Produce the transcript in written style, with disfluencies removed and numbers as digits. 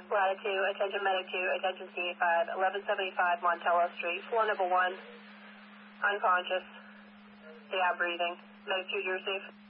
Latitude, attention medic 2, attention CA5, 1175 Montello Street, floor number 1, unconscious, yeah, breathing. Medic 2, you're safe.